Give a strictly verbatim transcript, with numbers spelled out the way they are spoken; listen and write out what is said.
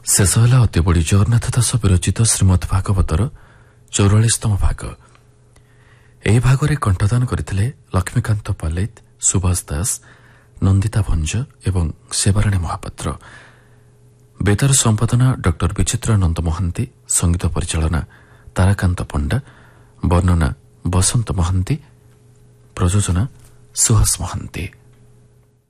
ଶେଷ ହେଲା ଅତିବଡ଼ି ଜଗନ୍ନାଥ ଦାସ ବିରଚିତ ଶ୍ରୀମଦ୍ ଭାଗବତର ଚଉରାଳିଶତମ ଭାଗ। ଏହି ଭାଗରେ କଣ୍ଠଦାନ କରିଥିଲେ ଲକ୍ଷ୍ମୀକାନ୍ତ ପଲେତ, ସୁଭାଷ ଦାସ, ନନ୍ଦିତା ଭଞ୍ଜ ଏବଂ ସେବାରାଣୀ ମହାପାତ୍ର। ବେତାର ସମ୍ପାଦନା ଡକ୍ଟର ବିଚିତ୍ରାନନ୍ଦ ମହାନ୍ତି, ସଙ୍ଗୀତ ପରିଚାଳନା ତାରାକାନ୍ତ ପଣ୍ଡା, ବର୍ଣ୍ଣନା ବସନ୍ତ ମହାନ୍ତି, ପ୍ରଯୋଜନା ସୁହାସ ମହାନ୍ତି।